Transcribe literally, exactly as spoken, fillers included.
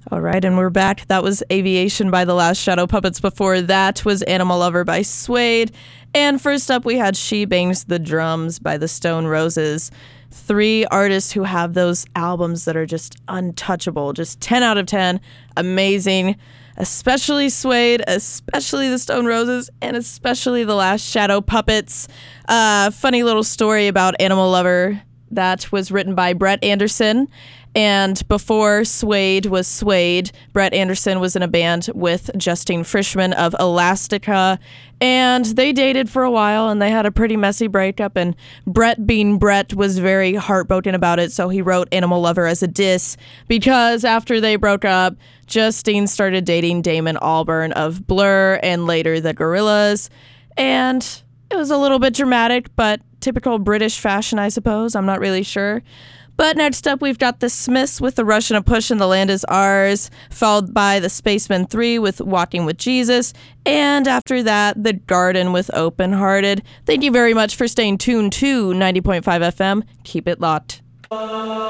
All right, and we're back. That was Aviation by the Last Shadow Puppets. Before that was Animal Lover by Suede. And first up, we had She Bangs the Drums by the Stone Roses. Three artists who have those albums that are just untouchable, just ten out of ten. Amazing. Especially Suede, especially the Stone Roses, and especially the Last Shadow Puppets. Uh, funny little story about Animal Lover. That was written by Brett Anderson. And before Suede was Suede, Brett Anderson was in a band with Justine Frischman of Elastica. And they dated for a while, and they had a pretty messy breakup. And Brett, being Brett, was very heartbroken about it. So he wrote Animal Lover as a diss, because after they broke up, Justine started dating Damon Albarn of Blur and later the Gorillaz. And it was a little bit dramatic, but typical British fashion, I suppose. I'm not really sure. But next up, we've got the Smiths with The Rush and a Push and The Land Is Ours, followed by the Spacemen three with Walking with Jesus, and after that, The Garden with Open Hearted. Thank you very much for staying tuned to ninety point five F M. Keep it locked.